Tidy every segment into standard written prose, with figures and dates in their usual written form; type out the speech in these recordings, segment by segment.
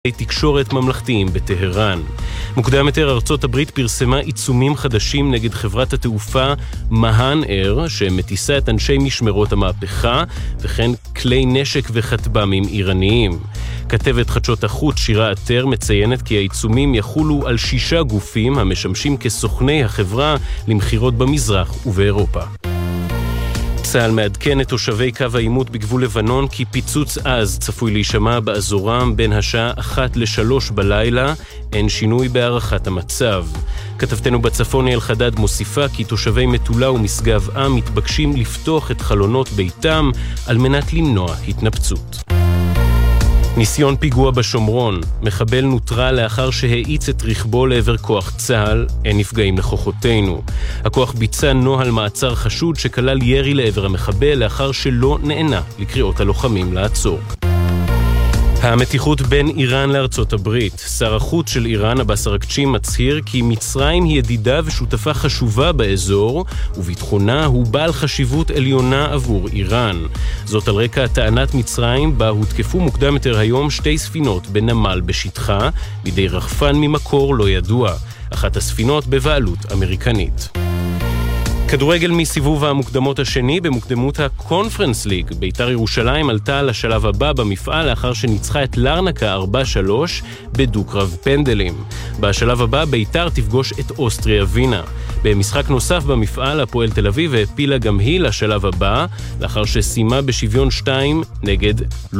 תקשורת ממלכתיים בטהרן. מוקדם יותר ארצות הברית פרסמה עיצומים חדשים נגד חברת התעופה מהאן אייר, שמטיסה את אנשי משמרות המהפכה, וכן כלי נשק וכטב"מים איראניים. כתבת חדשות החוץ שירה עטר מציינת כי העיצומים יחולו על 6 גופים המשמשים כסוכני החברה למחירות במזרח ובאירופה. צה"ל מעדכן את תושבי קו העימות בגבול לבנון כי פיצוץ עז צפוי להישמע באזורם בין השעה 1 ל-3 בלילה, אין שינוי בהערכת המצב. כתבתנו בצפון אל חדד מוסיפה כי תושבי מטולה ומשגב עם מתבקשים לפתוח את חלונות ביתם על מנת למנוע התנפצות. ניסיון פיגוע בשומרון, מחבל נוטרל לאחר שהאיץ את רכבו לעבר כוח צה"ל, אין נפגעים לכוחותינו. הכוח ביצע נוהל מעצר חשוד שכלל ירי לעבר המחבל לאחר שלא נענה לקריאות הלוחמים לעצור. המתיחות בין איראן לארצות הברית. שר החוץ של איראן, עבאס אראגצ'י, מצהיר כי מצרים היא ידידה ושותפה חשובה באזור, וביטחונה הוא בעל חשיבות עליונה עבור איראן. זאת על רקע טענת מצרים, בה הותקפו מוקדם יותר היום 2 ספינות בנמל בשטחה, בידי רחפן ממקור לא ידוע. אחת הספינות בבעלות אמריקנית. כדורגל מסיבוב המוקדמות השני במוקדמות הקונפרנס ליג. בית"ר ירושלים עלתה לשלב הבא במפעל לאחר שניצחה את לרנקה 4-3 בדו-קרב פנדלים. בשלב הבא בית"ר תפגוש את אוסטריה ווינה. במשחק נוסף במפעל הפועל תל אביב העפילה גם היא לשלב הבא לאחר שסיימה בשוויון 2 נגד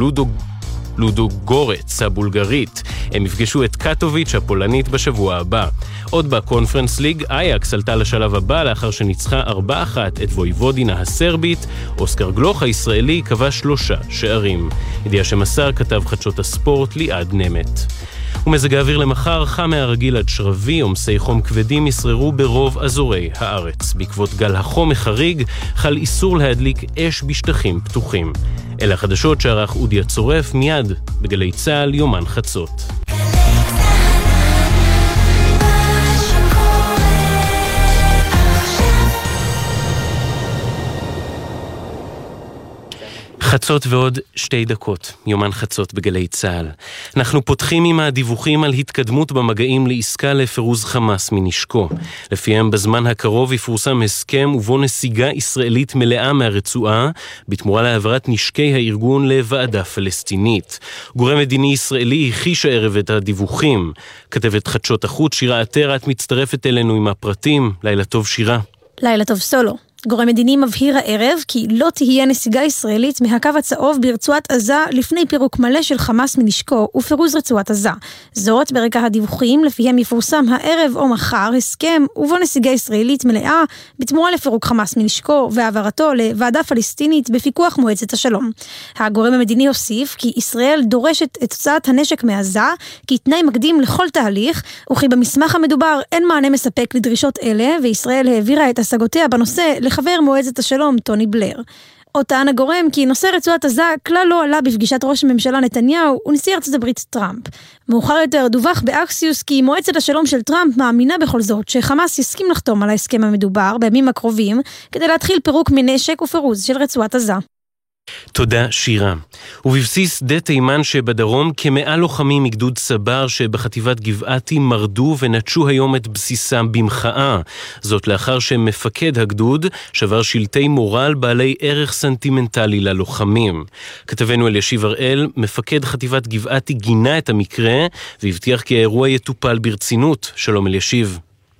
לודוגורץ הבולגרית. הם יפגשו את קטוביץ' הפולנית בשבוע הבא. עוד בקונפרנס ליג, אייקס עלתה לשלב הבא לאחר שניצחה 4-1 את וויבודינה הסרבית. אוסקר גלוך הישראלי קבע 3 שערים. ידיעה שמסר כתב חדשות הספורט ליעד נמת. ומזג האוויר למחר חם מהרגיל עד שרבי, עומסי חום כבדים ישררו ברוב אזורי הארץ. בעקבות גל החום החריג חל איסור להדליק אש בשטחים פתוחים. אלה החדשות שערך אודי הצורף מיד בגלי צהל יומן חצות. חצות ועוד 2 דקות, יומן חצות בגלי צהל. אנחנו פותחים עם הדיווחים על התקדמות במגעים לעסקה לפירוז חמאס מנשקו. לפיהם בזמן הקרוב יפורסם הסכם ובו נסיגה ישראלית מלאה מהרצועה, בתמורה להעברת נשקי הארגון לוועדה פלסטינית. גורם מדיני ישראלי הכחיש הערב את הדיווחים. כתבת חדשות החוץ שירה עטר, את מצטרפת אלינו עם הפרטים. לילה טוב שירה. לילה טוב סולו. גורם מדיני מבהיר הערב כי לא תהיה נסיגה ישראלית מהקו הצהוב ברצועת עזה לפני פירוק מלא של חמאס מנשקו ופירוז רצועת עזה. זאת ברקע הדיווחים לפיהם יפורסם הערב או מחר הסכם ובו נסיגה ישראלית מלאה בתמורה לפירוק חמאס מנשקו והעברתו לוועדה פלסטינית בפיקוח מועצת השלום. הגורם המדיני הוסיף כי ישראל דורשת את הוצאת הנשק מעזה כתנאי מקדים לכל תהליך, וכי במסמך המדובר אין מענה מספק לדרישות אלה, וישראל העבירה את השגותיה בנושא לחבר מועצת השלום טוני בלר. עוד טען הגורם כי נושא רצועת עזה כלל לא עלה בפגישת ראש הממשלה נתניהו ונשיא ארצות הברית טראמפ. מאוחר יותר דווח באקסיוס כי מועצת השלום של טראמפ מאמינה בכל זאת שחמאס יסכים לחתום על ההסכם המדובר בימים הקרובים כדי להתחיל פירוק מנשק ופירוז של רצועת עזה. תודה שירה. ובבסיס שדה תימן שבדרום כ100 לוחמים מגדוד סבר שבחטיבת גבעתי מרדו ונטשו היום את בסיסם במחאה. זאת לאחר שמפקד הגדוד שבר שלטי מורל בעלי ערך סנטימנטלי ללוחמים. כתבנו אלישיב הראל, מפקד חטיבת גבעתי גינה את המקרה והבטיח כי האירוע יטופל ברצינות. שלום אלישיב.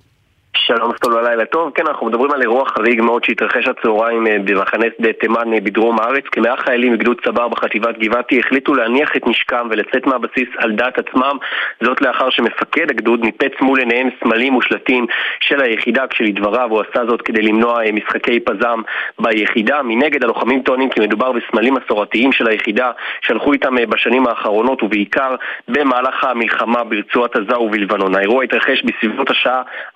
שלום סטולו, לילה טוב. כן, אנחנו מדברים על אירוע חריג מאוד שהתרחש הצהריים במחנה שדה תימן בדרום הארץ. כ100 חיילים מגדוד סבר בחטיבת גבעתי החליטו להניח את נשקם ולצאת מהבסיס על דעת עצמם. זאת לאחר שמפקד הגדוד ניפץ מול עיניהם סמלים ושלטים של היחידה, כשלדבריו הוא עשה זאת כדי למנוע משחקי פזם ביחידה. מנגד הלוחמים טוענים כי מדובר בסמלים מסורתיים של היחידה שהלכו איתם בשנים האחרונות ובעיקר במהלך המלחמה ברצועת עזה ובלבנון. האירוע התרחש בסביבות השעה 1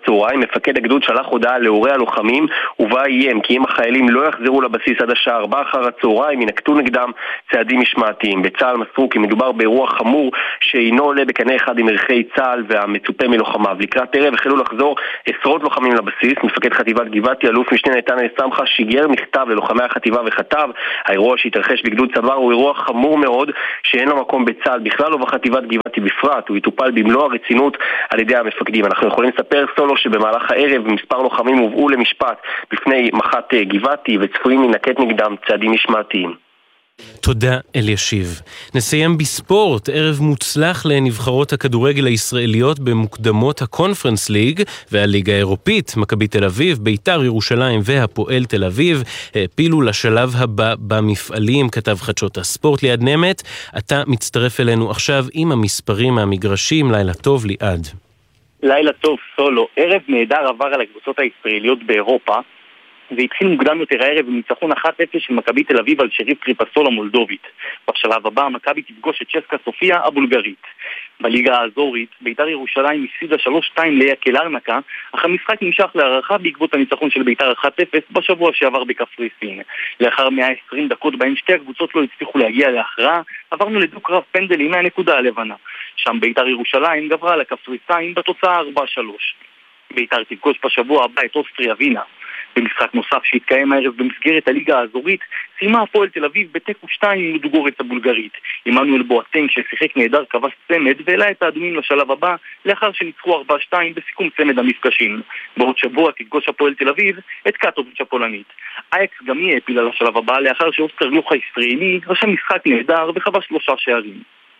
הצהריים מפקד הגדוד שלח הודעה להורי הלוחמים ובה איים כי אם החיילים לא יחזרו לבסיס עד השעה 4 אחר הצהריים ינקטו נגדם צעדים משמעתיים. בצה"ל מסרו כי מדובר באירוע חמור שאינו עולה בקנה אחד עם ערכי צה"ל והמצופה מלוחמיו. לקראת ערב החלו לחזור עשרות לוחמים לבסיס. מפקד חטיבת גבעתי אלוף משנה נתנאל סמכה שיגר מכתב ללוחמי החטיבה וכתב האירוע שהתרחש בגדוד צבר הוא אירוע חמור מאוד שאין לו מקום בצה"ל בכלל ובחטיבת גבעתי בפרט. הוא יטופל במלוא הרצינות על ידי המפקדים. אנחנו יכולים לספר סולו שבמהלך הערב מספר לוחמים הובאו למשפט בפני מח"ט גבעתי וצפויים להינקט נגדם צעדים משמעתיים. תודה אלישיב. נסיים בספורט, ערב מוצלח לנבחרות הכדורגל הישראליות במוקדמות הקונפרנס ליג והליגה האירופית. מכבי תל אביב, ביתר ירושלים והפועל תל אביב העפילו לשלב הבא במפעלים. כתב חדשות הספורט ליעד נמת, אתה מצטרף אלינו עכשיו עם המספרים מהמגרשים. לילה טוב ליעד. לילה טוב סולו. ערב נהדר עבר על הקבוצות הישראליות באירופה. זה התחיל מוקדם יותר הערב בניצחון 1-0 של מכבי תל אביב על שריף טריפסול המולדובית. בשלב הבא מכבי תפגוש את צ'סקה סופיה הבולגרית. בליגה האזורית ביתר ירושלים הפסידה 3-2 ליאקל לרנקה, אך המשחק נמשך להערכה בעקבות הניצחון של ביתר 1-0 בשבוע שעבר בקפריסין. לאחר 120 דקות בהן שתי הקבוצות לא הצליחו להגיע להכרעה, עברנו לדו קרב פנדלים מהנקודה הלבנה. שם ביתר ירושלים גברה על הקפריסאים בתוצאה 4-3. ביתר תפגוש בשבוע הבא את אוסטריה וינה. במשחק נוסף שהתקיים הערב במסגרת הליגה האזורית, סיימה הפועל תל אביב בתיקו 2 עם לודוגורץ הבולגרית. עמנואל בואטנג ששיחק נהדר כבש צמד והעלה את האדומים לשלב הבא לאחר שניצחו 4-2 בסיכום צמד המפגשים. בעוד שבוע תפגוש הפועל תל אביב את קטוביץ' הפולנית. אייקס גם היא העפילה לשלב הבא לאחר שאוסקר גלוך הישראלי רשם משחק נהדר וכבש 3 שערים.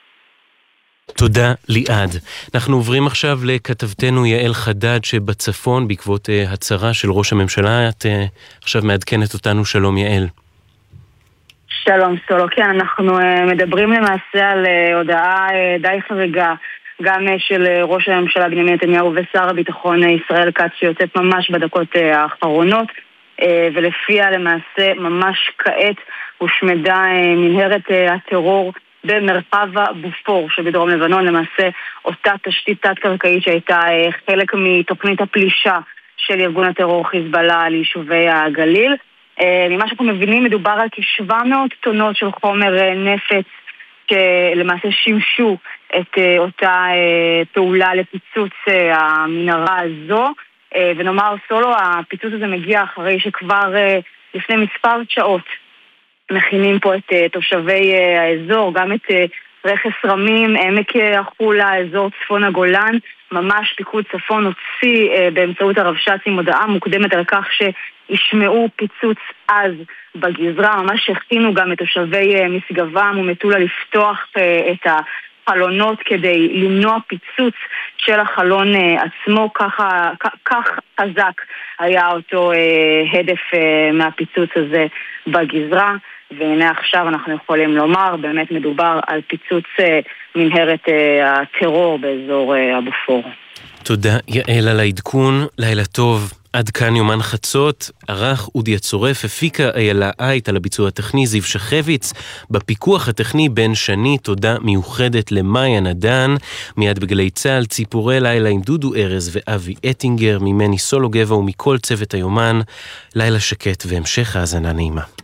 תודה ליעד. אנחנו עוברים עכשיו לכתבתנו יעל חדד שבצפון בעקבות הצהרה של ראש הממשלה. את עכשיו מעדכנת אותנו. שלום יעל. שלום סולו. כן, אנחנו מדברים למעשה על הודעה די חריגה גם של ראש הממשלה בנימין נתניהו ושר הביטחון ישראל כץ שיוצאת ממש בדקות האחרונות, ולפיה למעשה ממש כעת הושמדה מנהרת הטרור במרחב הבופור שבדרום לבנון. למעשה אותה תשתית תת-קרקעית שהייתה חלק מתוכנית הפלישה של ארגון הטרור חיזבאללה ליישובי הגליל. ממה שאנחנו מבינים מדובר על כ-700 טונות של חומר נפץ שלמעשה שימשו את אותה פעולה לפיצוץ המנהרה הזו. ונאמר סולו, הפיצוץ הזה מגיע אחרי שכבר לפני מספר שעות מכינים פה את תושבי האזור, גם את רכס רמים, עמק החולה, אזור צפון הגולן. ממש פיקוד צפון הוציא באמצעות הרבש"צים הודעה מוקדמת על כך שישמעו פיצוץ אז בגזרה. ממש הכינו גם את תושבי משגבם ומטולה לפתוח את החלונות כדי למנוע פיצוץ של החלון עצמו. כך חזק היה אותו הדף מהפיצוץ הזה בגזרה. והנה עכשיו אנחנו יכולים לומר, באמת מדובר על פיצוץ מנהרת הטרור באזור הבופור. תודה יעל על העדכון. לילה טוב. עד כאן יומן חצות. ערך אודי הצורף, הפיקה איילה אייט, על הביצוע הטכני זיו שחביץ, בפיקוח הטכני בן שני. תודה מיוחדת למאיה נדן. מיד בגלי צהל ציפורי לילה עם דודו ארז ואבי אטינגר, ממני סולו גבע ומכל צוות היומן. לילה שקט והמשך האזנה נעימה.